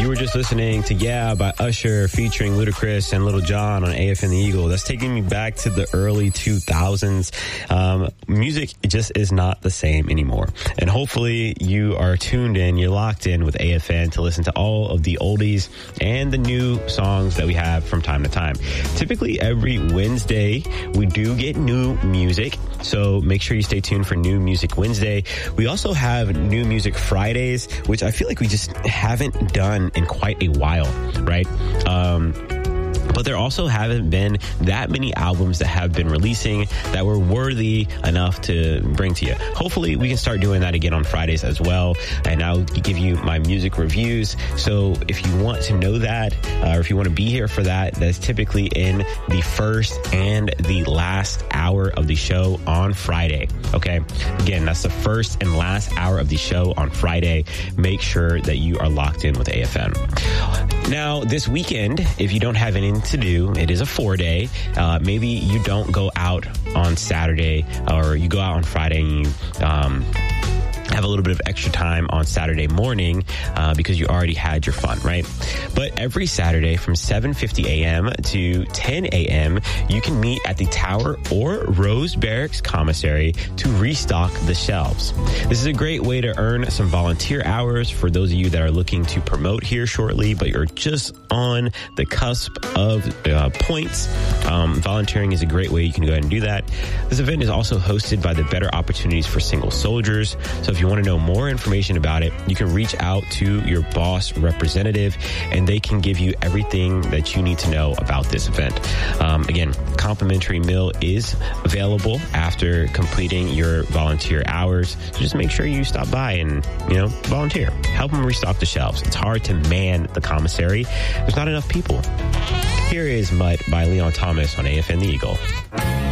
You were just listening to Yeah by Usher featuring Ludacris and Lil Jon on AFN The Eagle. That's taking me back to the early 2000s. Music just is not the same anymore. And hopefully you are tuned in, you're locked in with AFN to listen to all of the oldies and the new songs that we have from time to time. Typically every Wednesday we do get new music, so make sure you stay tuned for New Music Wednesday. We also have New Music Fridays, which I feel like we just haven't done in quite a while, right? But there also haven't been that many albums that have been releasing that were worthy enough to bring to you. Hopefully we can start doing that again on Fridays as well. And I'll give you my music reviews. So if you want to know that, or if you want to be here for that, that's typically in the first and the last hour of the show on Friday. Okay. Again, that's the first and last hour of the show on Friday. Make sure that you are locked in with AFN. Now, this weekend, if you don't have anything to do, it is a 4-day. Maybe you don't go out on Saturday, or you go out on Friday and you have a little bit of extra time on Saturday morning because you already had your fun, right? But every Saturday from 7:50 a.m. to 10 a.m., you can meet at the Tower or Rose Barracks Commissary to restock the shelves. This is a great way to earn some volunteer hours for those of you that are looking to promote here shortly, but you're just on the cusp of points. Volunteering is a great way you can go ahead and do that. This event is also hosted by the Better Opportunities for Single Soldiers. So if you want to know more information about it, you can reach out to your boss representative and they can give you everything that you need to know about this event. Again, complimentary meal is available after completing your volunteer hours. So just make sure you stop by and, volunteer. Help them restock the shelves. It's hard to man the commissary. There's not enough people. Here is Mutt by Leon Thomas on AFN The Eagle.